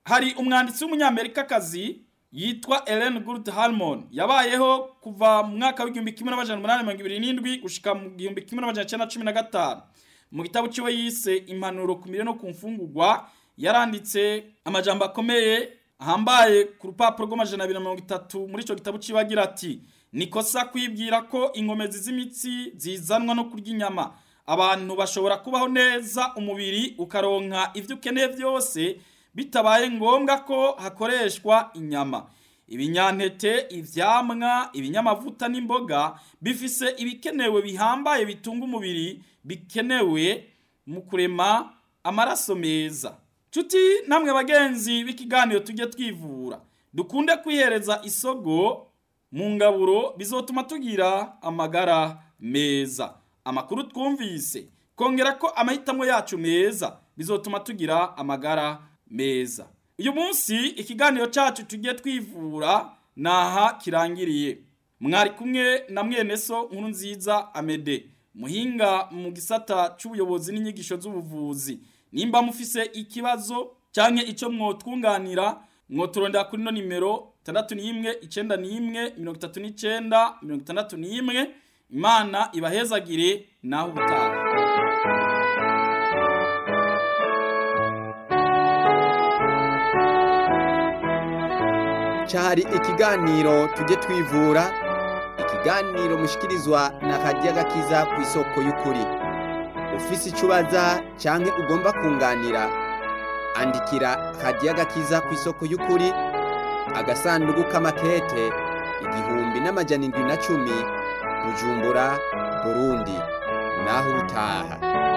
hari umwanditsi w'umunyamerikakazi yitwa Ellen Good Harmon yabayeho kuva mu mwaka w'igihumbi kimwe n'amajana 1827 gushika mu gihumbi kimwe n'amajana 1915. Mu gitabo ciwe yise impanuro ku mirire no ku mfungurwa yaranditse amajambo akomeye ahambaye ku rupapuro rw'amajana 230. Muri ico gitabo ciwe agira ati: nikosa kwibwira ko inkomezi z'imitsi zizanwa no kurya inyama. Abantu bashobora kubaho neza umubiri ukaronka ivyo ukeneye byose bitabaye ngombwa ko hakoreshwa inyama. Ibinyantete, ivyamwa, ibinyamavuta n'imboga bifise ibikenewe bihambaye bitunga umubiri bikenewe mu kurema amaraso meza. Cuti namwe bagenzi b'ikiganiro tujye twivura, dukunde kwihereza isogo mu ngaburo bizotuma tugira amagara meza. Amakuru twumvise kongera ko amahitamo yacu meza bizotuma tugira amagara meza. Uyu munsi ikiganiro cyacu tujye twivura naha kirangiriye. Mwari kumwe na mwene so nkuru nziza Amede, muhinga mu gisata cy'ubuyobozi n'inyigisho z'ubuvuzi. Nimba mufise ikibazo canke ico mwotwunganira, mwoturondera kuri no nimero 6191396961. Imana ibahezagire naho ubutaha. Cyari ikiganiro tujye twivura, ikiganiro mushikirizwa na Radio Agakiza ku isoko y'ukuri. Ufise icubaza canke ugomba kunganira, andikira Radio Agakiza ku isoko y'ukuri, agasanduku k'amakete 1710 Bujumbura, Burundi. Naho utaha.